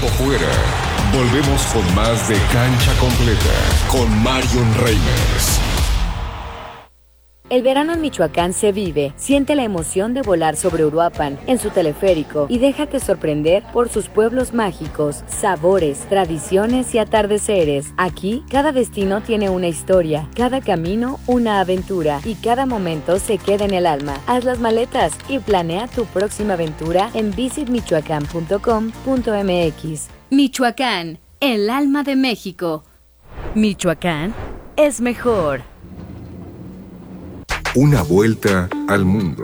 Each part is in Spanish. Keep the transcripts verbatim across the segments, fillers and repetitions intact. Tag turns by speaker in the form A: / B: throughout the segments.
A: fuera. Volvemos con más de Cancha Completa con Marion Reimers.
B: El verano en Michoacán se vive. Siente la emoción de volar sobre Uruapan en su teleférico y déjate sorprender por sus pueblos mágicos, sabores, tradiciones y atardeceres. Aquí, cada destino tiene una historia, cada camino una aventura y cada momento se queda en el alma. Haz las maletas y planea tu próxima aventura en visit michoacán punto com punto m x.
C: Michoacán, el alma de México.
B: Michoacán es mejor.
A: Una vuelta al mundo.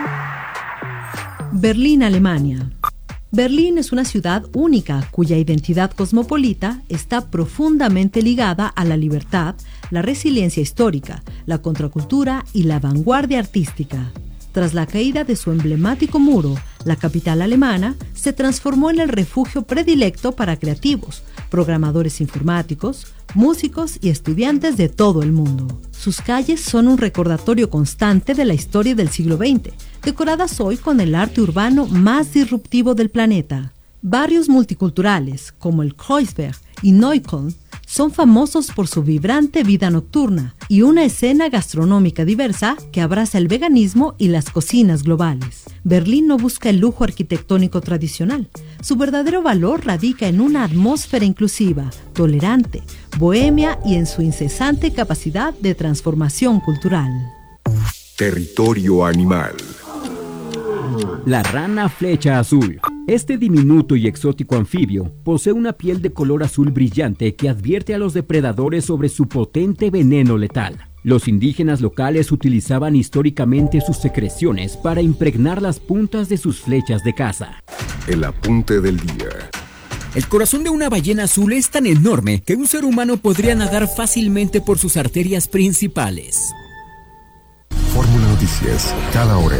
D: Berlín, Alemania. Berlín es una ciudad única cuya identidad cosmopolita está profundamente ligada a la libertad, la resiliencia histórica, la contracultura y la vanguardia artística. Tras la caída de su emblemático muro, la capital alemana se transformó en el refugio predilecto para creativos, programadores informáticos, músicos y estudiantes de todo el mundo. Sus calles son un recordatorio constante de la historia del siglo veinte, decoradas hoy con el arte urbano más disruptivo del planeta. Barrios multiculturales como el Kreuzberg y Neukölln son famosos por su vibrante vida nocturna y una escena gastronómica diversa que abraza el veganismo y las cocinas globales. Berlín no busca el lujo arquitectónico tradicional. Su verdadero valor radica en una atmósfera inclusiva, tolerante, bohemia y en su incesante capacidad de transformación cultural.
A: Territorio animal.
E: La rana flecha azul. Este diminuto y exótico anfibio posee una piel de color azul brillante que advierte a los depredadores sobre su potente veneno letal. Los indígenas locales utilizaban históricamente sus secreciones para impregnar las puntas de sus flechas de caza.
A: El apunte del día.
F: El corazón de una ballena azul es tan enorme que un ser humano podría nadar fácilmente por sus arterias principales.
A: Fórmula Noticias, cada hora.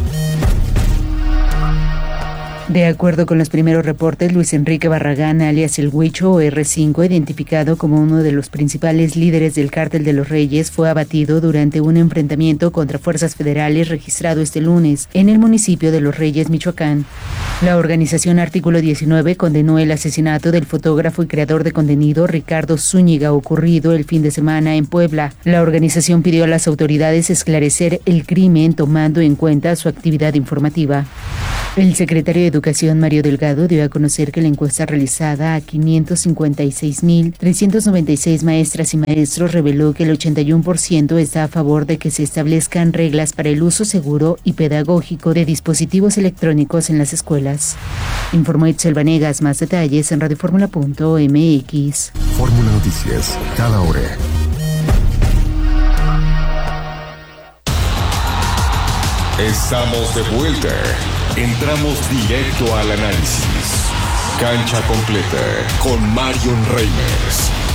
G: De acuerdo con los primeros reportes, Luis Enrique Barragán, alias El Huicho o erre cinco, identificado como uno de los principales líderes del Cártel de los Reyes, fue abatido durante un enfrentamiento contra fuerzas federales registrado este lunes en el municipio de Los Reyes, Michoacán. La organización Artículo diecinueve condenó el asesinato del fotógrafo y creador de contenido Ricardo Zúñiga ocurrido el fin de semana en Puebla. La organización pidió a las autoridades esclarecer el crimen tomando en cuenta su actividad informativa. El secretario de Educación, Mario Delgado, dio a conocer que la encuesta realizada a quinientos cincuenta y seis mil trescientos noventa y seis maestras y maestros reveló que el ochenta y uno por ciento está a favor de que se establezcan reglas para el uso seguro y pedagógico de dispositivos electrónicos en las escuelas. Informó Itzel Vanegas. Más detalles en radioformula punto m x.
A: Fórmula Noticias, cada hora. Estamos de vuelta. Entramos directo al análisis. Cancha Completa con Marion Reimers.